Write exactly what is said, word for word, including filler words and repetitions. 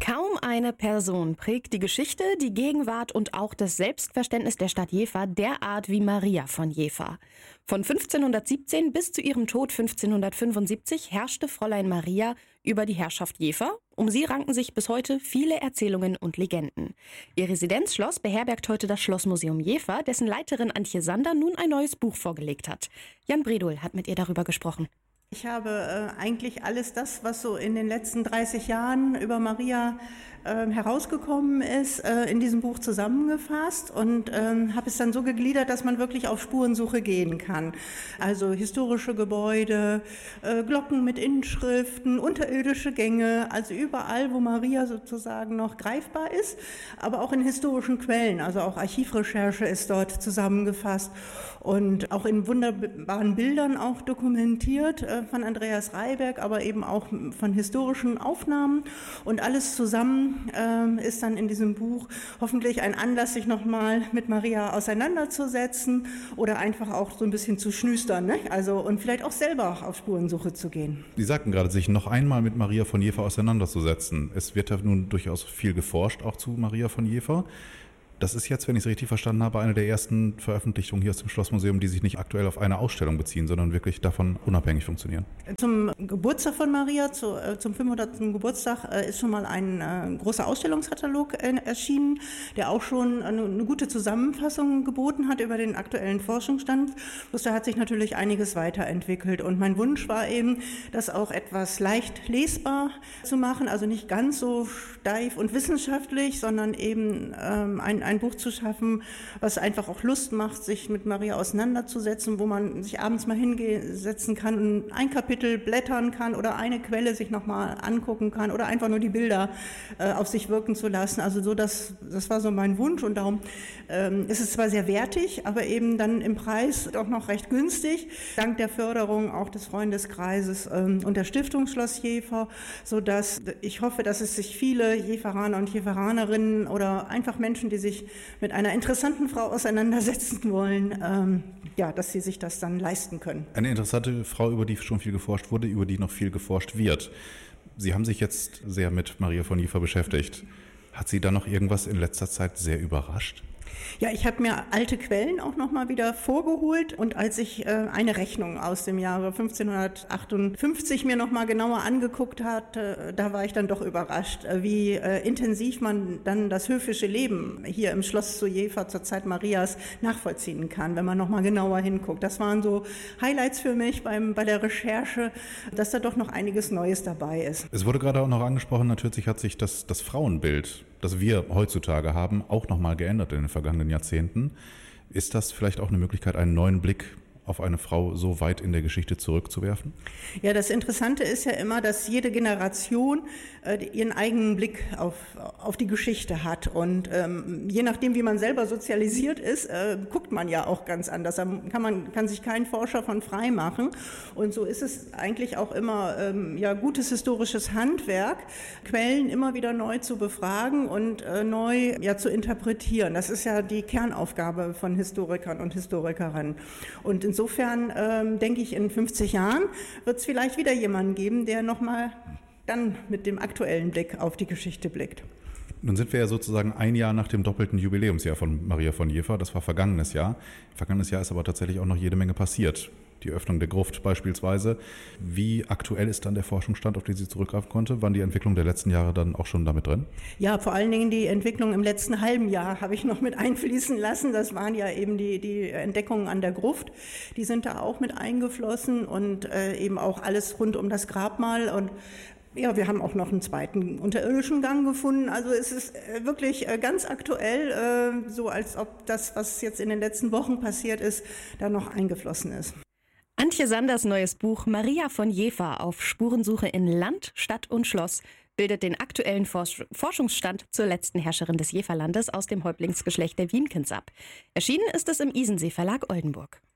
Kaum eine Person prägt die Geschichte, die Gegenwart und auch das Selbstverständnis der Stadt Jever derart wie Maria von Jever. Von fünfzehnhundertsiebzehn bis zu ihrem Tod fünfzehnhundertfünfundsiebzig herrschte Fräulein Maria über die Herrschaft Jever. Um sie ranken sich bis heute viele Erzählungen und Legenden. Ihr Residenzschloss beherbergt heute das Schlossmuseum Jever, dessen Leiterin Antje Sander nun ein neues Buch vorgelegt hat. Jan Bredow hat mit ihr darüber gesprochen. Ich habe äh, eigentlich alles das, was so in den letzten dreißig Jahren über Maria äh, herausgekommen ist, äh, in diesem Buch zusammengefasst und äh, habe es dann so gegliedert, dass man wirklich auf Spurensuche gehen kann. Also historische Gebäude, äh, Glocken mit Inschriften, unterirdische Gänge, also überall, wo Maria sozusagen noch greifbar ist, aber auch in historischen Quellen, also auch Archivrecherche ist dort zusammengefasst und auch in wunderbaren Bildern auch dokumentiert, äh, von Andreas Reiberg, aber eben auch von historischen Aufnahmen. Und alles zusammen äh, ist dann in diesem Buch hoffentlich ein Anlass, sich nochmal mit Maria auseinanderzusetzen oder einfach auch so ein bisschen zu schnüstern, ne? Also und vielleicht auch selber auf Spurensuche zu gehen. Sie sagten gerade, sich noch einmal mit Maria von Jever auseinanderzusetzen. Es wird ja nun durchaus viel geforscht, auch zu Maria von Jever. Das ist jetzt, wenn ich es richtig verstanden habe, eine der ersten Veröffentlichungen hier aus dem Schlossmuseum, die sich nicht aktuell auf eine Ausstellung beziehen, sondern wirklich davon unabhängig funktionieren. Zum Geburtstag von Maria, zu, äh, zum fünfhundertsten Geburtstag, äh, ist schon mal ein äh, großer Ausstellungskatalog äh, erschienen, der auch schon eine, eine gute Zusammenfassung geboten hat über den aktuellen Forschungsstand. Bloß da hat sich natürlich einiges weiterentwickelt. Und mein Wunsch war eben, das auch etwas leicht lesbar zu machen, also nicht ganz so steif und wissenschaftlich, sondern eben ähm, ein ein Buch zu schaffen, was einfach auch Lust macht, sich mit Maria auseinanderzusetzen, wo man sich abends mal hinsetzen kann und ein Kapitel blättern kann oder eine Quelle sich nochmal angucken kann oder einfach nur die Bilder äh, auf sich wirken zu lassen. Also so, das, das war so mein Wunsch und darum ähm, ist es zwar sehr wertig, aber eben dann im Preis auch noch recht günstig, dank der Förderung auch des Freundeskreises ähm, und der Stiftung Schloss Jever, sodass ich hoffe, dass es sich viele Jeveraner und Jeveranerinnen oder einfach Menschen, die sich mit einer interessanten Frau auseinandersetzen wollen, ähm, ja, dass sie sich das dann leisten können. Eine interessante Frau, über die schon viel geforscht wurde, über die noch viel geforscht wird. Sie haben sich jetzt sehr mit Maria von Jever beschäftigt. Hat Sie da noch irgendwas in letzter Zeit sehr überrascht? Ja, ich habe mir alte Quellen auch noch mal wieder vorgeholt und als ich äh, eine Rechnung aus dem Jahre fünfzehnhundertachtundfünfzig mir noch mal genauer angeguckt hatte, da war ich dann doch überrascht, wie äh, intensiv man dann das höfische Leben hier im Schloss zu Jever zur Zeit Marias nachvollziehen kann, wenn man noch mal genauer hinguckt. Das waren so Highlights für mich beim, bei der Recherche, dass da doch noch einiges Neues dabei ist. Es wurde gerade auch noch angesprochen, natürlich hat sich das, das Frauenbild, das wir heutzutage haben, auch noch mal geändert in den vergangenen Jahrzehnten. Ist das vielleicht auch eine Möglichkeit, einen neuen Blick auf eine Frau so weit in der Geschichte zurückzuwerfen? Ja, das Interessante ist ja immer, dass jede Generation äh, ihren eigenen Blick auf, auf die Geschichte hat. Und ähm, je nachdem, wie man selber sozialisiert ist, äh, guckt man ja auch ganz anders. Da kann, man, kann sich kein Forscher von frei machen. Und so ist es eigentlich auch immer ähm, ja, gutes historisches Handwerk, Quellen immer wieder neu zu befragen und äh, neu ja, zu interpretieren. Das ist ja die Kernaufgabe von Historikern und Historikerinnen. Und insofern Insofern ähm, denke ich, in fünfzig Jahren wird es vielleicht wieder jemanden geben, der nochmal dann mit dem aktuellen Blick auf die Geschichte blickt. Nun sind wir ja sozusagen ein Jahr nach dem doppelten Jubiläumsjahr von Maria von Jever. Das war vergangenes Jahr. Vergangenes Jahr ist aber tatsächlich auch noch jede Menge passiert. Die Öffnung der Gruft beispielsweise. Wie aktuell ist dann der Forschungsstand, auf den sie zurückgreifen konnte? Waren die Entwicklung der letzten Jahre dann auch schon damit drin? Ja, vor allen Dingen die Entwicklung im letzten halben Jahr habe ich noch mit einfließen lassen. Das waren ja eben die, die Entdeckungen an der Gruft. Die sind da auch mit eingeflossen und äh, eben auch alles rund um das Grabmal. Und ja, wir haben auch noch einen zweiten unterirdischen Gang gefunden. Also es ist wirklich ganz aktuell, so als ob das, was jetzt in den letzten Wochen passiert ist, da noch eingeflossen ist. Antje Sanders neues Buch Maria von Jever auf Spurensuche in Land, Stadt und Schloss bildet den aktuellen Forsch- Forschungsstand zur letzten Herrscherin des Jeverlandes aus dem Häuptlingsgeschlecht der Wienkens ab. Erschienen ist es im Isensee Verlag Oldenburg.